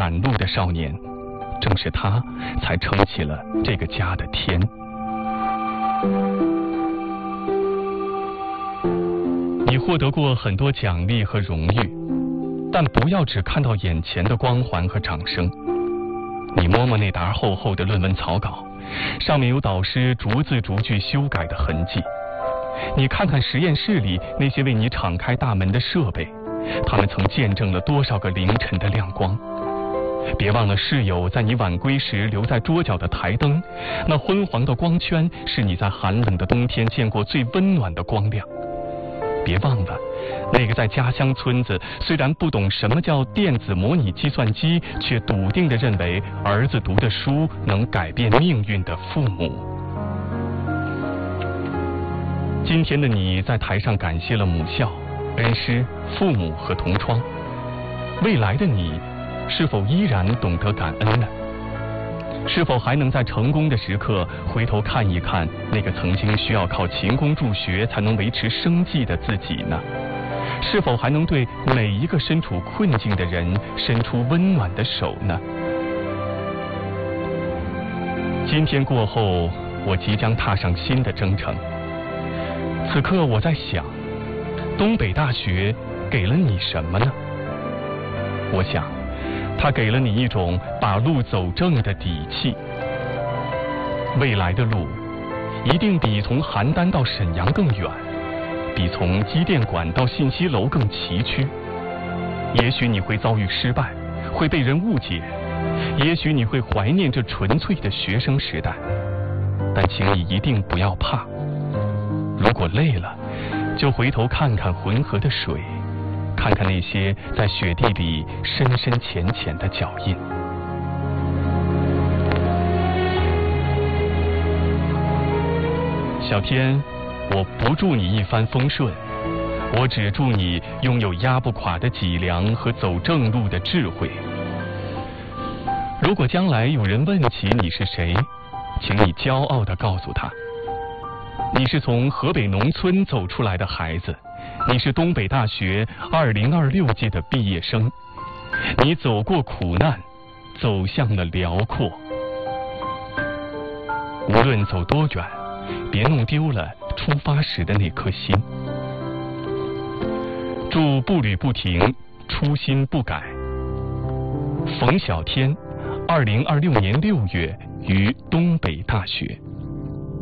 赶路的少年，正是他才撑起了这个家的天。你获得过很多奖励和荣誉，但不要只看到眼前的光环和掌声。你摸摸那沓厚厚的论文草稿，上面有导师逐字逐句修改的痕迹。你看看实验室里那些为你敞开大门的设备，他们曾见证了多少个凌晨的亮光。别忘了室友在你晚归时留在桌角的台灯，那昏黄的光圈是你在寒冷的冬天见过最温暖的光亮。别忘了那个在家乡村子虽然不懂什么叫电子模拟计算机，却笃定地认为儿子读的书能改变命运的父母。今天的你在台上感谢了母校、恩师、父母和同窗，未来的你是否依然懂得感恩呢？是否还能在成功的时刻回头看一看那个曾经需要靠勤工助学才能维持生计的自己呢？是否还能对每一个身处困境的人伸出温暖的手呢？今天过后，我即将踏上新的征程。此刻我在想，东北大学给了你什么呢？我想它给了你一种把路走正的底气。未来的路一定比从邯郸到沈阳更远，比从机电馆到信息楼更崎岖。也许你会遭遇失败，会被人误解，也许你会怀念这纯粹的学生时代，但请你一定不要怕。如果累了，就回头看看浑河的水，看看那些在雪地里深深浅浅的脚印。小天，我不祝你一帆风顺，我只祝你拥有压不垮的脊梁和走正路的智慧。如果将来有人问起你是谁，请你骄傲地告诉他，你是从河北农村走出来的孩子，你是东北大学2026届的毕业生，你走过苦难，走向了辽阔。无论走多远，别弄丢了出发时的那颗心。祝步履不停，初心不改。冯小天，2026年6月于东北大学。